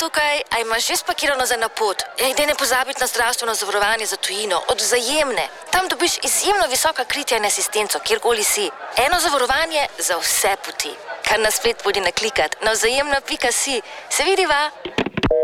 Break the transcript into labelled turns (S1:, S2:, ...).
S1: tukaj, a imaš že spakirano za na pot? Daj ne pozabiti na zdravstveno zavarovanje za tujino, od Vzajemne. Tam dobiš izjemno visoka kritja in asistenco, kjerkoli si. Eno zavarovanje za vse poti. Kar na splet podi naklikat na vzajemno.si. Se vidiva?